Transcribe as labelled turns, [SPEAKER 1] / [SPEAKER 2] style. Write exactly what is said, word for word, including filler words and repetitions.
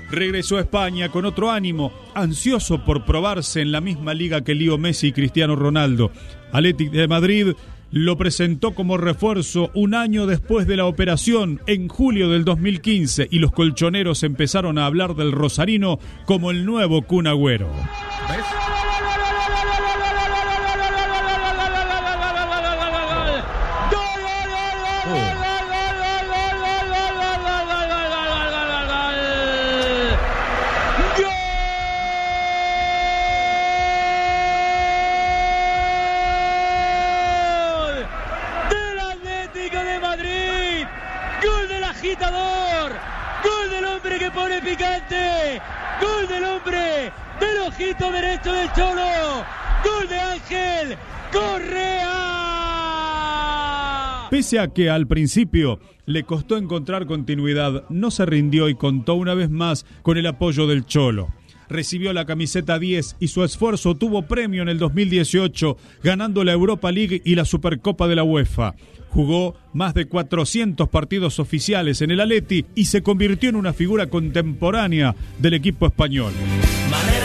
[SPEAKER 1] regresó a España con otro ánimo, ansioso por probarse en la misma liga que Leo Messi y Cristiano Ronaldo. Athletic de Madrid lo presentó como refuerzo un año después de la operación, en julio del dos mil quince, y los colchoneros empezaron a hablar del rosarino como el nuevo Kun Agüero. ¿Ves?
[SPEAKER 2] Gol del hombre que pone picante, gol del hombre del ojito derecho del Cholo, gol de Ángel Correa.
[SPEAKER 1] Pese a que al principio le costó encontrar continuidad, no se rindió y contó una vez más con el apoyo del Cholo. Recibió la camiseta diez y su esfuerzo tuvo premio en el dos mil dieciocho, ganando la Europa League y la Supercopa de la UEFA. Jugó más de cuatrocientos partidos oficiales en el Atleti y se convirtió en una figura contemporánea del equipo español.